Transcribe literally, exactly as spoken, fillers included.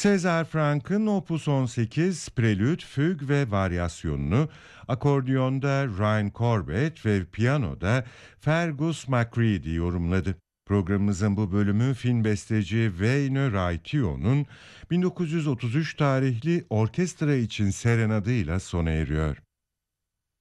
César Franck'ın Opus on sekiz Prelüt, Füg ve Varyasyonunu, akordiyonda Ryan Corbett ve piyanoda Fergus McCready yorumladı. Programımızın bu bölümü film besteci Wayne Raitio'nun bin dokuz yüz otuz üç tarihli orkestra için serenadıyla sona eriyor.